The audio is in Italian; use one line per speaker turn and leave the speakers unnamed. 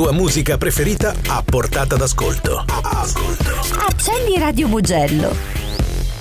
tua musica preferita a portata d'ascolto.
Accendi Radio Mugello.